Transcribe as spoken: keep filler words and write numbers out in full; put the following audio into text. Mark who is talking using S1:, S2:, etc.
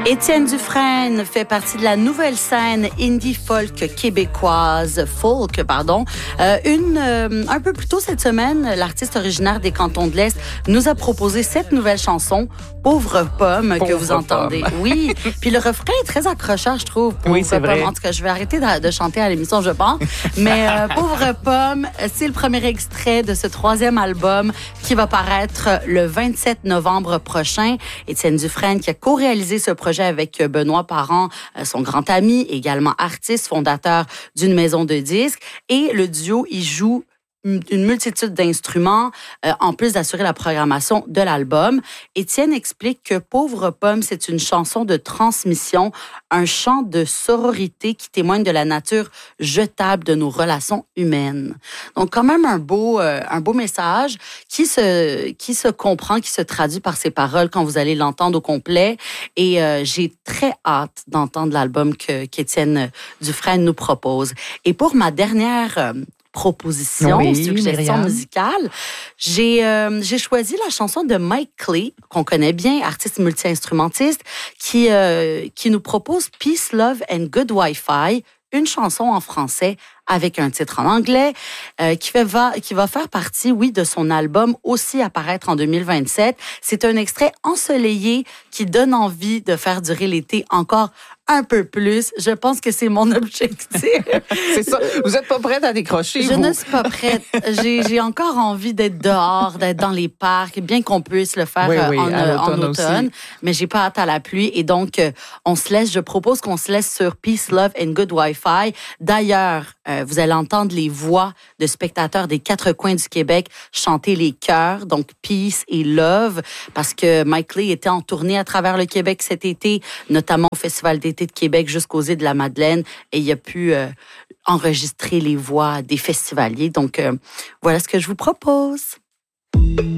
S1: Étienne Dufresne fait partie de la nouvelle scène indie folk québécoise, folk, pardon. Euh, une, euh, un peu plus tôt cette semaine, l'artiste originaire des Cantons de l'Est nous a proposé cette nouvelle chanson, Pauvre Pomme, Pauvre que vous entendez. Pomme. Oui, puis le refrain est très accrocheur, je trouve. Pauvre
S2: oui, c'est
S1: Pomme.
S2: vrai.
S1: En tout cas, je vais arrêter de, de chanter à l'émission, je pense. Mais euh, Pauvre Pomme, c'est le premier extrait de ce troisième album qui va paraître le vingt-sept novembre prochain. Étienne Dufresne qui a co-réalisé ce projet avec Benoît Parent, son grand ami, également artiste, fondateur d'une maison de disques. Et le duo, il joue une multitude d'instruments, euh, en plus d'assurer la programmation de l'album. Étienne explique que Pauvre Pomme, c'est une chanson de transmission, un chant de sororité qui témoigne de la nature jetable de nos relations humaines. Donc, quand même un beau, euh, un beau message qui se, qui se comprend, qui se traduit par ses paroles quand vous allez l'entendre au complet. Et euh, j'ai très hâte d'entendre l'album que, qu'Étienne Dufresne nous propose. Et pour ma dernière euh, proposition,
S2: oui,
S1: suggestion
S2: Myriam.
S1: musicale. J'ai, euh, j'ai choisi la chanson de Mike Clay, qu'on connaît bien, artiste multi-instrumentiste, qui, euh, qui nous propose Peace, Love and Good Wi-Fi, une chanson en français avec un titre en anglais, euh, qui, fait, va, qui va faire partie, oui, de son album, aussi apparaître en deux mille vingt-sept. C'est un extrait ensoleillé qui donne envie de faire durer l'été encore un peu plus. Je pense que c'est mon objectif.
S2: C'est ça. Vous n'êtes pas prête à décrocher,
S1: Je
S2: vous?
S1: ne suis pas prête. J'ai, j'ai encore envie d'être dehors, d'être dans les parcs, bien qu'on puisse le faire
S2: oui, oui,
S1: en,
S2: à
S1: en
S2: l'automne
S1: automne.
S2: Aussi.
S1: Mais j'ai pas hâte à la pluie. Et donc, on se laisse, je propose qu'on se laisse sur Peace, Love and Good Wi-Fi. D'ailleurs, euh, vous allez entendre les voix de spectateurs des quatre coins du Québec chanter les chœurs, donc Peace et Love, parce que Mike Clay était en tournée à travers le Québec cet été, notamment au Festival d'été de Québec jusqu'aux îles de la Madeleine, et il a pu euh, enregistrer les voix des festivaliers. Donc, euh, voilà ce que je vous propose.